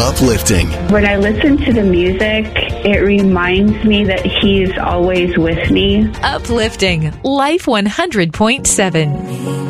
uplifting. When I listen to the music, it reminds me that He's always with me. Uplifting. Life 100.7.